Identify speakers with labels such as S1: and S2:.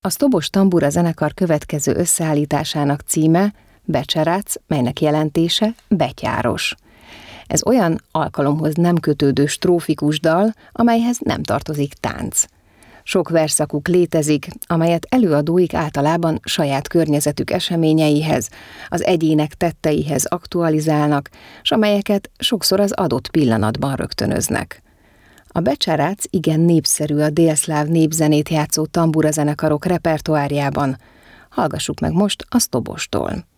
S1: A Sztobos Tambura zenekar következő összeállításának címe Becserác, melynek jelentése betyáros. Ez olyan alkalomhoz nem kötődő strófikus dal, amelyhez nem tartozik tánc. Sok versszakuk létezik, amelyet előadóik általában saját környezetük eseményeihez, az egyének tetteihez aktualizálnak, s amelyeket sokszor az adott pillanatban rögtönöznek. A Becserác igen népszerű a délszláv népzenét játszó tamburazenekarok repertoárjában. Hallgassuk meg most a Sztobostól.